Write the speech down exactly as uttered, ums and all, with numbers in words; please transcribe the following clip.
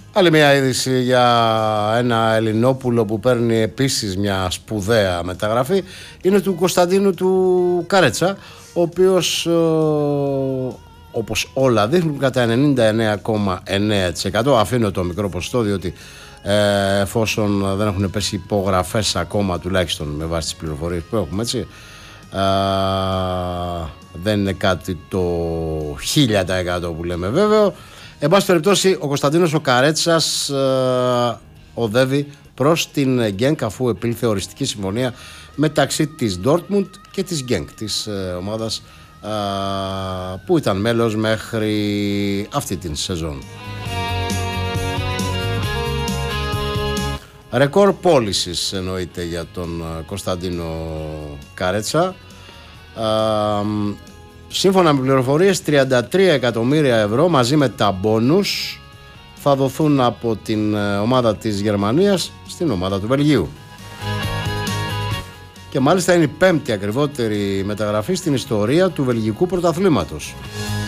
Άλλη μια είδηση για ένα Ελληνόπουλο που παίρνει επίσης μια σπουδαία μεταγραφή είναι του Κωνσταντίνου του Καρέτσα, ο οποίος ε, όπως όλα δείχνουν κατά ενενήντα εννέα κόμμα εννέα τοις εκατό, αφήνω το μικρό ποσοστό διότι ε, εφόσον δεν έχουν πέσει υπογραφές ακόμα, τουλάχιστον με βάση τις πληροφορίες που έχουμε, έτσι, ε, δεν είναι κάτι το χίλια τοις εκατό που λέμε βέβαιο. Εν πάση περιπτώσει, ο Κωνσταντίνος ο Καρέτσας ε, οδεύει προς την Γκένκ, αφού επήλθε οριστική συμφωνία μεταξύ της Dortmund και της Γκένκ, της ε, ομάδας ε, που ήταν μέλος μέχρι αυτή την σεζόν. Ρεκόρ πώλησης εννοείται για τον Κωνσταντίνο Καρέτσα. Ε, Σύμφωνα με πληροφορίες, τριάντα τρία εκατομμύρια ευρώ μαζί με τα μπόνους θα δοθούν από την ομάδα της Γερμανίας στην ομάδα του Βελγίου. Και μάλιστα είναι η πέμπτη ακριβότερη μεταγραφή στην ιστορία του βελγικού πρωταθλήματος.